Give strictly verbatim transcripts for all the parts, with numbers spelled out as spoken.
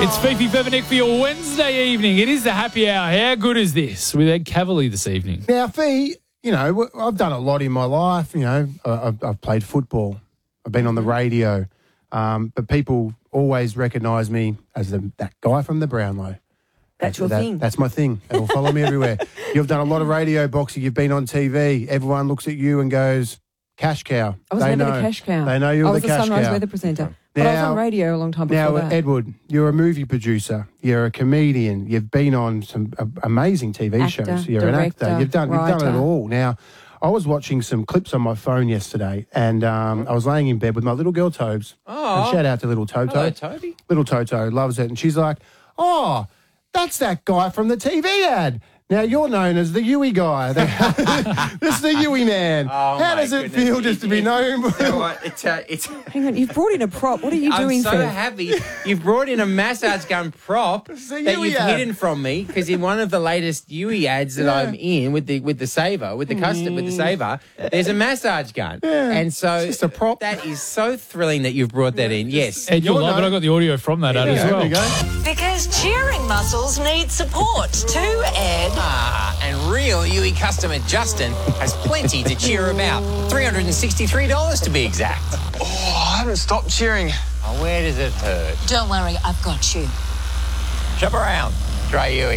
It's Fifi Fevenick for your Wednesday evening. It is the happy hour. How good is this with Ed Cavalier this evening? Now, Fee, you know, I've done a lot in my life. You know, I've, I've played football. I've been on the radio. Um, but people always recognise me as the, that guy from the Brownlow. That's your that, thing. That's my thing. It will follow me everywhere. You've done a lot of radio boxing. You've been on T V. Everyone looks at you and goes, cash cow. I was they never know. the cash cow. They know you're I was the the cash Sunrise cow. Weather presenter. But Now, I was on radio a long time before now, that. Edward, you're a movie producer. You're a comedian. You've been on some uh, amazing T V Actor, shows. You're director, an actor. You've done, you've done it writer. all. Now, I was watching some clips on my phone yesterday, and um, I was laying in bed with my little girl, Tobes. Oh. And shout out to little Toto. Hello, Toby. Little Toto loves it. And she's like, oh, that's that guy from the T V ad. Now, you're known as the Yui guy. This is the Yui man. Oh, How my does it goodness. feel just to be known? You know what? It's, uh, it's, Hang on, you've brought in a prop. What are you I'm doing, so Fev? happy. You've brought in a massage gun prop a that Yui you've ad. hidden from me because in one of the latest Yui ads that I'm in with the with the saver, with the custom, with the saver, there's a massage gun. And so It's just a prop. that is so thrilling that you've brought that in. Yes. Ed, you'll You're love it. no- I got the audio from that ad as There well. we go. Because cheering muscles need support too, Ed. Ah, and real Yui customer Justin has plenty to cheer about. three hundred sixty-three dollars to be exact. Oh, I haven't stopped cheering. Oh, where does it hurt? Don't worry, I've got you. Shop around. Try Yui.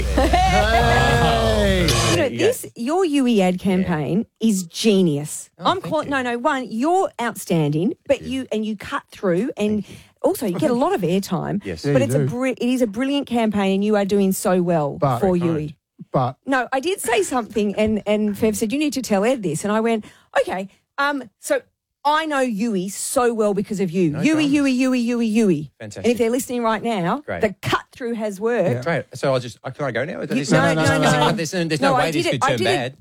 Hey. You know, this your Yui ad campaign is genius. I'm calling. No, no. One, you're outstanding, but you and you cut through, and also you get a lot of airtime. Yes. but Yeah, it's you a do. bri- it is a brilliant campaign, and you are doing so well But- for Very Yui. But No, I did say something, and and Fev said you need to tell Ed this, and I went, okay. Um, so I know Yui so well because of you. Yui, dramas. Yui, Yui, Yui, Yui. Fantastic. And if they're listening right now, Great. the cut through has worked. Great. So I'll just, can I go now? There's no, no, no, there's, no. there's, there's no No, I way this did it- could I turn did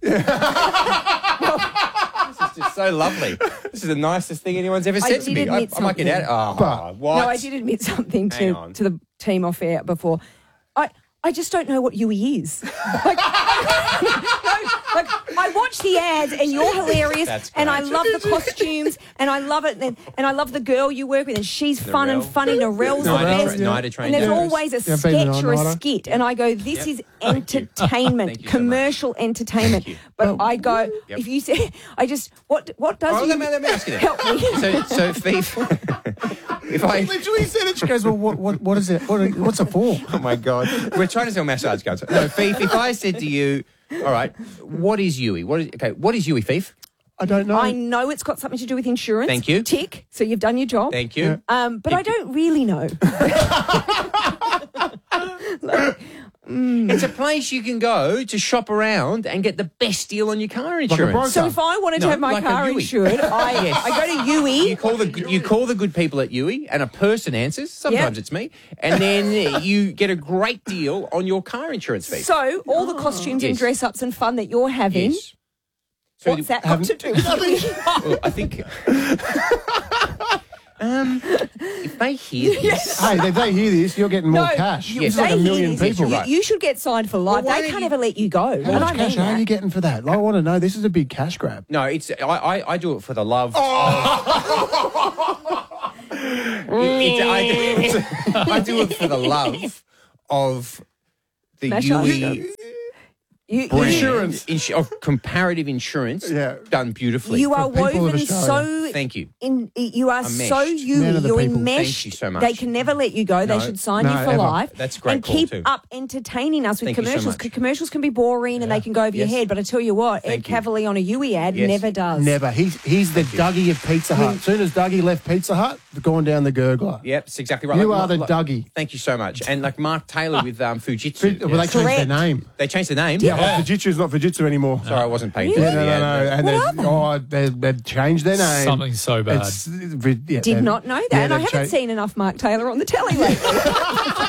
bad. This is just so lovely. This is the nicest thing anyone's ever I said to did me. I, admit I might get something. out. Oh, But- what? No, I did admit something Hang to, on. to the team off air before. I I just don't know what Yui is. like, no, like I watch the ads and you're hilarious, That's and I great. love the costumes, and I love it, and, and I love the girl you work with, and she's fun and Narelle. funny. Narelle's the Nida best. tra- Nida trained And there's nurse. always a Yeah, I've been there, sketch or a Nida. skit, and I go, this is entertainment, Thank you so much. commercial entertainment. But I go, Yep. if you say, I just, what what does Oh, you let me, let me ask you that. help me? So, so Thief, if I... literally said it. She goes, well, what, what, what is it? What, what's it for? Oh, my God. We're trying to sell massage guns. No, Thief, if I said to you, all right, what is Yui? What is, okay, what is Yui, Thief? I don't know. I know it's got something to do with insurance. Thank you. Tick. So you've done your job. Thank you. Um, but I don't really know. It's a place you can go to shop around and get the best deal on your car insurance. broker. So if I wanted to No, have my like a car Yui. insured, I, Yes. I go to Yui. You call the you call the good people at Yui, and a person answers. Sometimes Yep. it's me, and then you get a great deal on your car insurance fee. So all the costumes and Yes. dress ups and fun that you're having, Yes. So what's that got to do with Yui? Well, I think. um, if they hear this, Hey, if they hear this, you're getting more No, cash. you- It's they like a hear million this. people. You, right. you should get signed for life. Well, why they don't can't you- ever let you go. How and much I mean cash are that. you getting for that? I want to know. This is a big cash grab. no, it's I, I, I do it for the love. Of, it's, I, it's, I do it for the love of the Massage Yui. guns. You, brand. you, Insurance. Insu- of comparative insurance, Yeah. done beautifully. you are For people of woven Australia. so Thank you. in you are Enmeshed. so you Man of the you're people. enmeshed. Thank you so much. They can never let you go. They No. should sign No, you for ever. life. That's a great and call keep too. up entertaining us with Thank you so commercials. much. 'Cause commercials can be boring and they can go over Yes. your head. But I tell you what, Ed Thank you. Cavalier on a Yui ad Yes. never does. Never. He's he's the Dougie of Pizza Hut. As soon as Dougie left Pizza Hut, gone down the gurgler. Yep, that's exactly right. You Like- are the like- Dougie. Thank you so much. And like Mark Taylor with um, Fujitsu. Well, they changed their Correct. name. They changed the name. Yeah, well, Fujitsu's not Fujitsu anymore. Sorry, I wasn't paying Really? Yeah, attention. no, no, no. And What they, oh, they, they've changed their name. Something so bad. It's, yeah, Did they've- not know that. yeah, and I they've haven't changed- seen enough Mark Taylor on the telly lately.